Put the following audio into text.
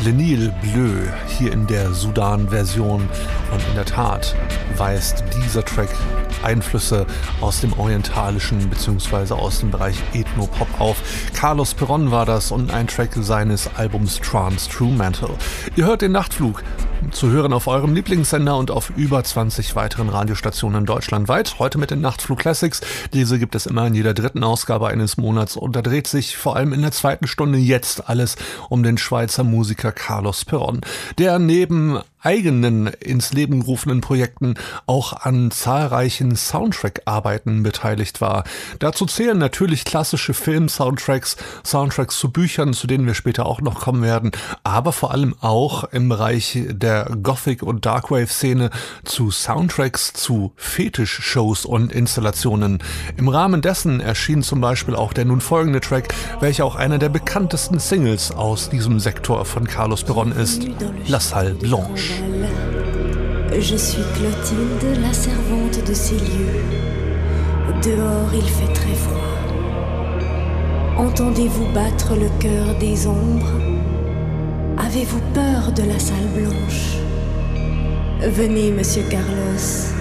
Le Nil Bleu, hier in der Sudan-Version. Und in der Tat weist dieser Track Einflüsse aus dem Orientalischen bzw. aus dem Bereich Ethno-Pop auf. Carlos Perón war das und ein Track seines Albums Transtrumental. Ihr hört den Nachtflug, zu hören auf eurem Lieblingssender und auf über 20 weiteren Radiostationen deutschlandweit. Heute mit den Nachtflug Classics. Diese gibt es immer in jeder dritten Ausgabe eines Monats und da dreht sich vor allem in der zweiten Stunde jetzt alles um den Schweizer Musiker Carlos Perón, der neben eigenen ins Leben gerufenen Projekten auch an zahlreichen Soundtrack-Arbeiten beteiligt war. Dazu zählen natürlich klassische Film-Soundtracks, Soundtracks zu Büchern, zu denen wir später auch noch kommen werden, aber vor allem auch im Bereich der Gothic- und Darkwave-Szene zu Soundtracks zu Fetisch-Shows und Installationen. Im Rahmen dessen erschien zum Beispiel auch der nun folgende Track, welcher auch einer der bekanntesten Singles aus diesem Sektor von Carlos Perón ist, La Salle Blanche. Je suis Clotilde, la servante de ces lieux. Dehors, il fait très froid. Entendez-vous battre le cœur des ombres? Avez-vous peur de la salle blanche? Venez, monsieur Carlos,